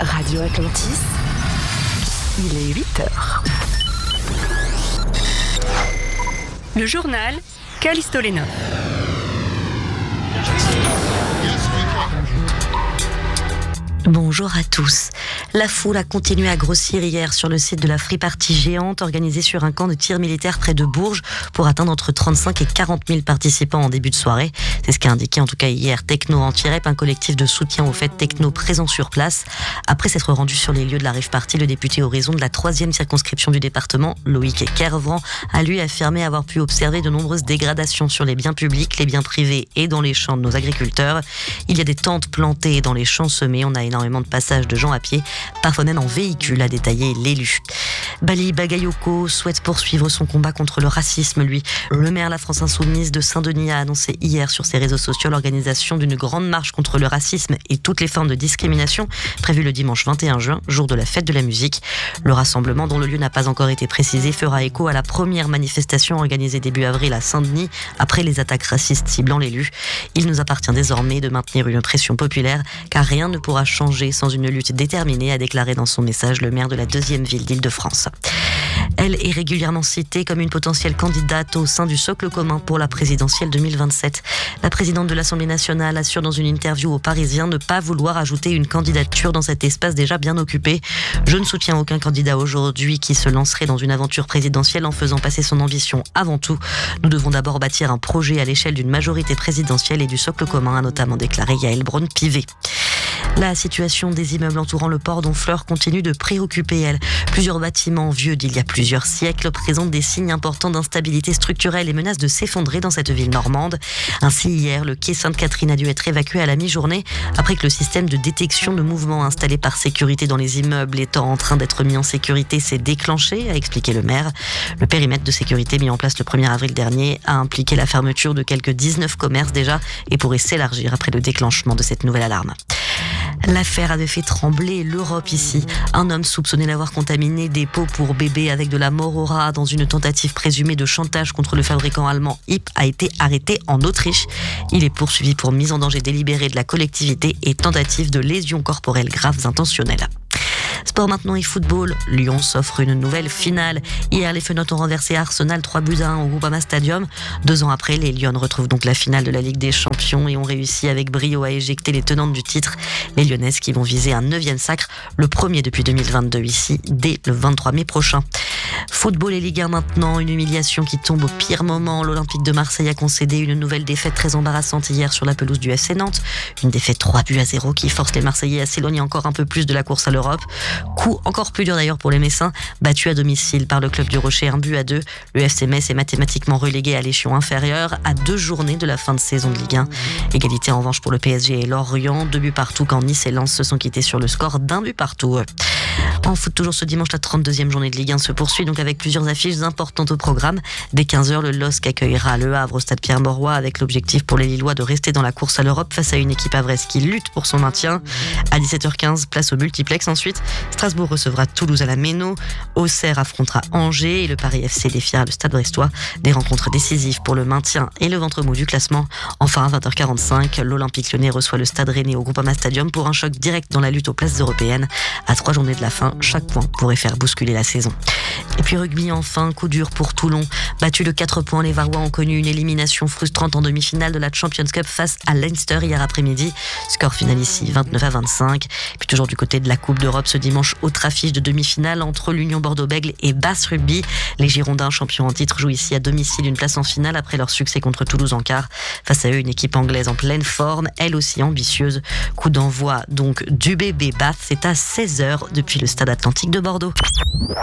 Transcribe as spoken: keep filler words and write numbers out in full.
Radio Atlantis, il est huit heures. Le journal Callisto Lenov. Bonjour à tous. La foule a continué à grossir hier sur le site de la Free Party géante organisée sur un camp de tir militaire près de Bourges pour atteindre entre trente-cinq et quarante mille participants en début de soirée. C'est ce qu'a indiqué en tout cas hier Techno Anti-Rep, un collectif de soutien aux fêtes techno présent sur place. Après s'être rendu sur les lieux de la Rave Party, le député Horizon de la troisième circonscription du département, Loïc Kervran, a lui affirmé avoir pu observer de nombreuses dégradations sur les biens publics, les biens privés et dans les champs de nos agriculteurs. Il y a des tentes plantées dans les champs semés, on a énormément de passages de gens à pied, parfois même en véhicule, a détaillé l'élu. Bali Bagayoko souhaite poursuivre son combat contre le racisme, lui. Le maire La France Insoumise de Saint-Denis a annoncé hier sur ses réseaux sociaux l'organisation d'une grande marche contre le racisme et toutes les formes de discrimination, prévue le dimanche vingt et un juin, jour de la fête de la musique. Le rassemblement, dont le lieu n'a pas encore été précisé, fera écho à la première manifestation organisée début avril à Saint-Denis, après les attaques racistes ciblant l'élu. Il nous appartient désormais de maintenir une pression populaire, car rien ne pourra changer sans une lutte déterminée, a déclaré dans son message le maire de la deuxième ville d'Île-de-France. Elle est régulièrement citée comme une potentielle candidate au sein du socle commun pour la présidentielle deux mille vingt-sept. La présidente de l'Assemblée nationale assure dans une interview aux Parisiens ne pas vouloir ajouter une candidature dans cet espace déjà bien occupé. « Je ne soutiens aucun candidat aujourd'hui qui se lancerait dans une aventure présidentielle en faisant passer son ambition avant tout. Nous devons d'abord bâtir un projet à l'échelle d'une majorité présidentielle et du socle commun », a notamment déclaré Yaël Braun-Pivet. La situation des immeubles entourant le port d'Honfleur continue de préoccuper, elle. Plusieurs bâtiments vieux d'il y a plusieurs siècles présentent des signes importants d'instabilité structurelle et menacent de s'effondrer dans cette ville normande. Ainsi, hier, le quai Sainte-Catherine a dû être évacué à la mi-journée après que le système de détection de mouvement installé par sécurité dans les immeubles étant en train d'être mis en sécurité s'est déclenché, a expliqué le maire. Le périmètre de sécurité mis en place le premier avril dernier a impliqué la fermeture de quelques dix-neuf commerces déjà et pourrait s'élargir après le déclenchement de cette nouvelle alarme. L'affaire avait fait trembler l'Europe ici. Un homme soupçonné d'avoir contaminé des pots pour bébés avec de la morora dans une tentative présumée de chantage contre le fabricant allemand H I P a été arrêté en Autriche. Il est poursuivi pour mise en danger délibérée de la collectivité et tentative de lésions corporelles graves intentionnelles. Sport maintenant et football, Lyon s'offre une nouvelle finale. Hier, les Fenotes ont renversé Arsenal trois buts à un au Groupama Stadium. Deux ans après, les Lyonnes retrouvent donc la finale de la Ligue des Champions et ont réussi avec brio à éjecter les tenantes du titre. Les Lyonnaises qui vont viser un neuvième sacre, le premier depuis deux mille vingt-deux ici, dès le vingt-trois mai prochain. Football et Ligue un maintenant, une humiliation qui tombe au pire moment. L'Olympique de Marseille a concédé une nouvelle défaite très embarrassante hier sur la pelouse du F C Nantes. Une défaite trois buts à zéro qui force les Marseillais à s'éloigner encore un peu plus de la course à l'Europe. Coup encore plus dur d'ailleurs pour les Messins, battus à domicile par le club du Rocher un but à deux. Le F C Metz est mathématiquement relégué à l'échelon inférieur à deux journées de la fin de saison de Ligue un. Égalité en revanche pour le P S G et Lorient, deux buts partout quand Nice et Lens se sont quittés sur le score d'un but partout. En foot, toujours ce dimanche, la trente-deuxième journée de Ligue un se poursuit donc avec plusieurs affiches importantes au programme. Dès quinze heures, le L O S C accueillera Le Havre au stade Pierre-Mauroy avec l'objectif pour les Lillois de rester dans la course à l'Europe face à une équipe havraise qui lutte pour son maintien. À dix-sept heures quinze, place au multiplex ensuite. Strasbourg recevra Toulouse à la Méno. Auxerre affrontera Angers et le Paris F C défiera le stade brestois. Des rencontres décisives pour le maintien et le ventre mou du classement. Enfin, à vingt heures quarante-cinq, l'Olympique Lyonnais reçoit le stade Rennais au Groupama Stadium pour un choc direct dans la lutte aux places européennes. À trois journées de la fin, chaque point pourrait faire bousculer la saison. Et puis rugby enfin, coup dur pour Toulon. Battu de quatre points, les Varois ont connu une élimination frustrante en demi-finale de la Champions Cup face à Leinster hier après-midi. Score final ici, vingt-neuf à vingt-cinq. Puis toujours du côté de la Coupe d'Europe ce dimanche, autre affiche de demi-finale entre l'Union Bordeaux-Bègles et Basse Rugby. Les Girondins, champions en titre, jouent ici à domicile une place en finale après leur succès contre Toulouse en quart. Face à eux, une équipe anglaise en pleine forme, elle aussi ambitieuse. Coup d'envoi donc du bébé Bath, c'est à seize heures depuis le stade Atlantique de Bordeaux.